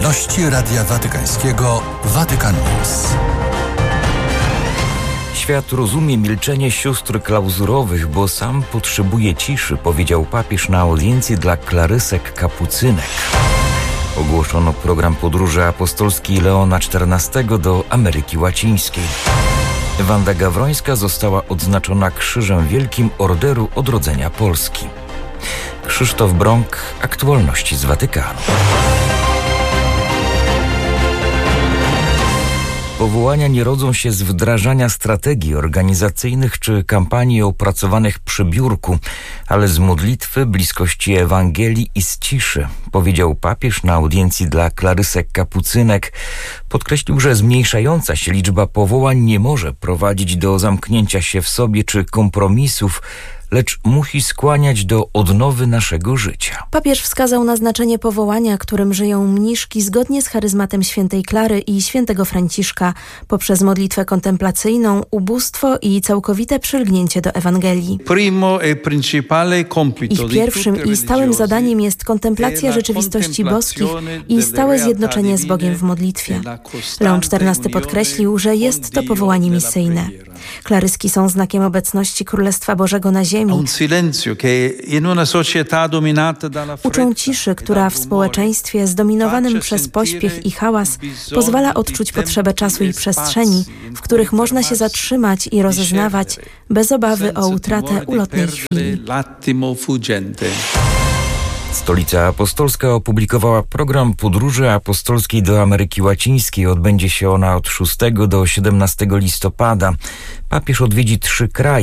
Aktualności Radia Watykańskiego Vatican News. Świat rozumie milczenie sióstr klauzurowych, bo sam potrzebuje ciszy, powiedział papież na audiencji dla klarysek kapucynek. Ogłoszono program podróży apostolskiej Leona XIV do Ameryki Łacińskiej. Wanda Gawrońska została odznaczona Krzyżem Wielkim Orderu Odrodzenia Polski. Krzysztof Brąk, aktualności z Watykanu. Powołania nie rodzą się z wdrażania strategii organizacyjnych czy kampanii opracowanych przy biurku, ale z modlitwy, bliskości Ewangelii i z ciszy, powiedział papież na audiencji dla klarysek kapucynek. Podkreślił, że zmniejszająca się liczba powołań nie może prowadzić do zamknięcia się w sobie czy kompromisów, lecz musi skłaniać do odnowy naszego życia. Papież wskazał na znaczenie powołania, którym żyją mniszki zgodnie z charyzmatem świętej Klary i świętego Franciszka, poprzez modlitwę kontemplacyjną, ubóstwo i całkowite przylgnięcie do Ewangelii. Ich pierwszym i stałym zadaniem jest kontemplacja rzeczywistości boskich i stałe zjednoczenie z Bogiem w modlitwie. Leon XIV podkreślił, że jest to powołanie misyjne. Klaryski są znakiem obecności Królestwa Bożego na ziemi. Uczą ciszy, która w społeczeństwie zdominowanym przez pośpiech i hałas pozwala odczuć potrzebę czasu i przestrzeni, w których można się zatrzymać i rozeznawać bez obawy o utratę ulotnej chwili. Stolica Apostolska opublikowała program podróży apostolskiej do Ameryki Łacińskiej. Odbędzie się ona od 6 do 17 listopada. Papież odwiedzi 3 kraje.